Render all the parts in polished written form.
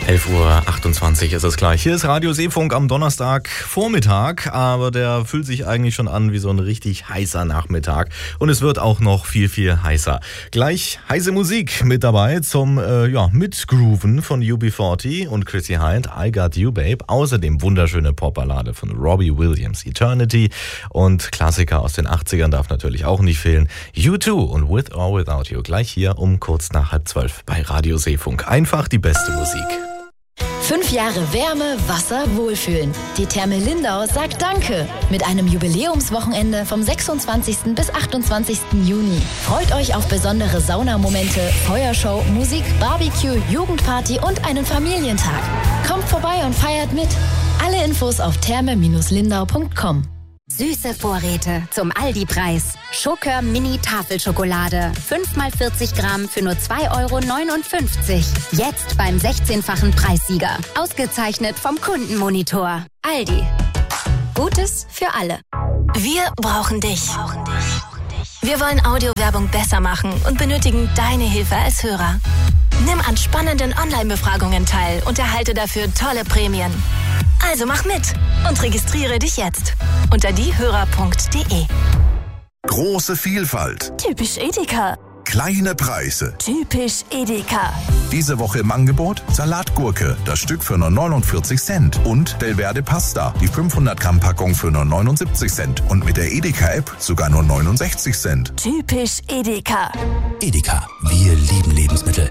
11:28 Uhr ist es gleich. Hier ist Radio Seefunk am Donnerstagvormittag, aber der fühlt sich eigentlich schon an wie so ein richtig heißer Nachmittag. Und es wird auch noch viel, viel heißer. Gleich heiße Musik mit dabei zum Mitgrooven von UB40 und Chrissy Hynde, I Got You Babe. Außerdem wunderschöne Popballade von Robbie Williams, Eternity. Und Klassiker aus den 80ern darf natürlich auch nicht fehlen. U2 und With or Without You. Gleich hier um kurz nach 11:30 bei Radio Seefunk. Einfach die beste Musik. 5 Jahre Wärme, Wasser, Wohlfühlen. Die Therme Lindau sagt Danke mit einem Jubiläumswochenende vom 26. bis 28. Juni. Freut euch auf besondere Saunamomente, Feuershow, Musik, Barbecue, Jugendparty und einen Familientag. Kommt vorbei und feiert mit. Alle Infos auf therme-lindau.com. Süße Vorräte zum Aldi-Preis. Schokör Mini-Tafelschokolade. 5x40 Gramm für nur 2,59 €. Jetzt beim 16-fachen Preissieger. Ausgezeichnet vom Kundenmonitor. Aldi. Gutes für alle. Wir brauchen dich. Wir wollen Audiowerbung besser machen und benötigen deine Hilfe als Hörer. Nimm an spannenden Online-Befragungen teil und erhalte dafür tolle Prämien. Also mach mit und registriere dich jetzt unter diehörer.de. Große Vielfalt. Typisch Edeka. Kleine Preise. Typisch Edeka. Diese Woche im Angebot Salatgurke, das Stück für nur 49 Cent. Und Delverde Pasta, die 500 Gramm Packung für nur 79 Cent. Und mit der Edeka-App sogar nur 69 Cent. Typisch Edeka. Edeka, wir lieben Lebensmittel.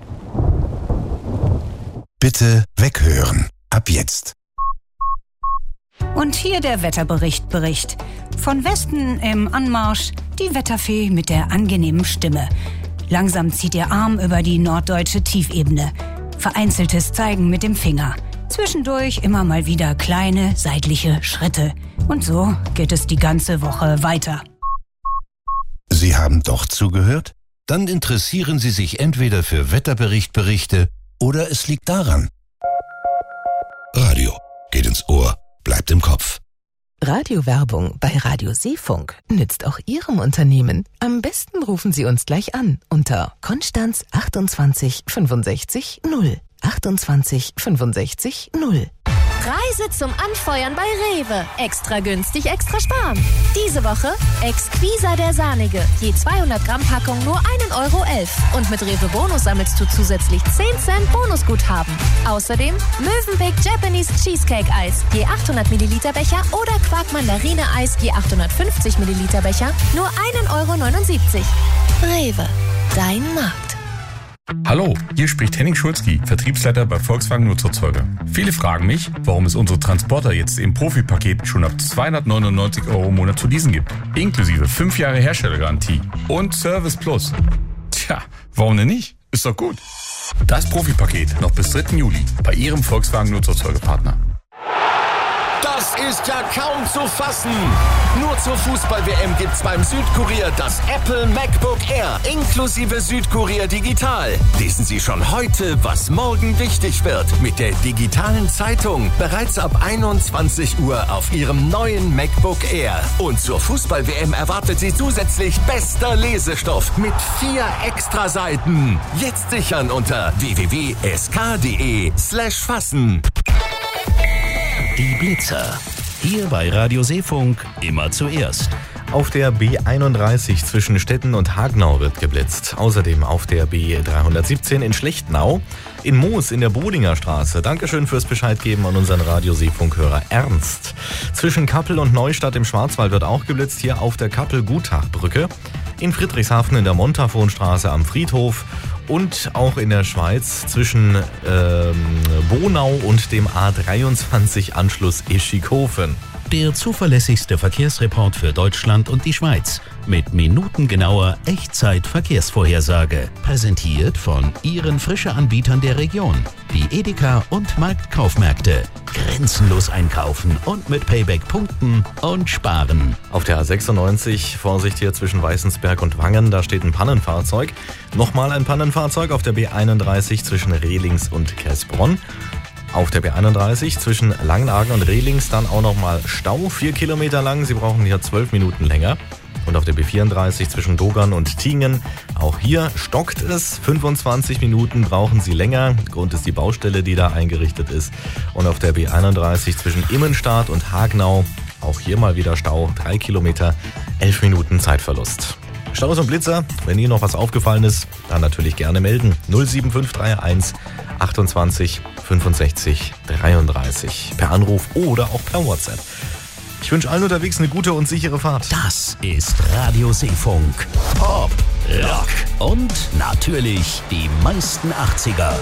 Bitte weghören. Ab jetzt. Und hier der Wetterbericht. Von Westen im Anmarsch die Wetterfee mit der angenehmen Stimme. Langsam zieht ihr Arm über die norddeutsche Tiefebene. Vereinzeltes Zeigen mit dem Finger. Zwischendurch immer mal wieder kleine seitliche Schritte. Und so geht es die ganze Woche weiter. Sie haben doch zugehört? Dann interessieren Sie sich entweder für Wetterberichte oder es liegt daran. Radio geht ins Ohr, bleibt im Kopf. Radiowerbung bei Radio Seefunk nützt auch Ihrem Unternehmen. Am besten rufen Sie uns gleich an unter Konstanz 28 65 0. 28 65 0. Preise zum Anfeuern bei Rewe. Extra günstig, extra sparen. Diese Woche Exquisa der Sahnige. Je 200 Gramm Packung nur 1,11 €. Und mit Rewe Bonus sammelst du zusätzlich 10 Cent Bonusguthaben. Außerdem Mövenpick Japanese Cheesecake Eis. Je 800 Milliliter Becher oder Quark Mandarine Eis. Je 850 Milliliter Becher. Nur 1,79 €. Rewe. Dein Markt. Hallo, hier spricht Henning Schulzki, Vertriebsleiter bei Volkswagen Nutzerzeuger. Viele fragen mich, warum es unsere Transporter jetzt im Profipaket schon ab 299 € im Monat zu leasen gibt. Inklusive 5 Jahre Herstellergarantie und Service Plus. Tja, warum denn nicht? Ist doch gut. Das Profipaket noch bis 3. Juli bei Ihrem Volkswagen Nutzerzeugerpartner. Das ist ja kaum zu fassen. Nur zur Fußball-WM gibt's beim Südkurier das Apple MacBook Air inklusive Südkurier Digital. Lesen Sie schon heute, was morgen wichtig wird. Mit der digitalen Zeitung bereits ab 21 Uhr auf Ihrem neuen MacBook Air. Und zur Fußball-WM erwartet Sie zusätzlich bester Lesestoff mit 4 Extraseiten. Jetzt sichern unter www.sk.de/fassen. Die Blitzer. Hier bei Radio Seefunk immer zuerst. Auf der B31 zwischen Stetten und Hagnau wird geblitzt. Außerdem auf der B317 in Schlechtnau. In Moos in der Bodinger Straße. Dankeschön fürs Bescheidgeben an unseren Radio Seefunk-Hörer Ernst. Zwischen Kappel und Neustadt im Schwarzwald wird auch geblitzt. Hier auf der Kappel-Gutachbrücke. In Friedrichshafen in der Montafonstraße am Friedhof. Und auch in der Schweiz zwischen Bonau und dem A23-Anschluss Eschikhofen. Der zuverlässigste Verkehrsreport für Deutschland und die Schweiz. Mit minutengenauer Echtzeit-Verkehrsvorhersage. Präsentiert von Ihren Frische-Anbietern der Region. Die Edeka und Marktkaufmärkte. Grenzenlos einkaufen und mit Payback punkten und sparen. Auf der A96, Vorsicht hier zwischen Weißensberg und Wangen, da steht ein Pannenfahrzeug. Nochmal ein Pannenfahrzeug auf der B31 zwischen Rehlings und Käsbronn. Auf der B31 zwischen Langenargen und Rehlings dann auch nochmal Stau, 4 Kilometer lang. Sie brauchen hier 12 Minuten länger. Und auf der B34 zwischen Dogern und Tingen, auch hier stockt es. 25 Minuten brauchen Sie länger. Grund ist die Baustelle, die da eingerichtet ist. Und auf der B31 zwischen Immenstadt und Hagenau, auch hier mal wieder Stau. 3 Kilometer, 11 Minuten Zeitverlust. Staus und Blitzer, wenn Ihnen noch was aufgefallen ist, dann natürlich gerne melden. 07531 28 65 33. Per Anruf oder auch per WhatsApp. Ich wünsche allen unterwegs eine gute und sichere Fahrt. Das ist Radio Seefunk. Pop, Rock und natürlich die meisten 80er.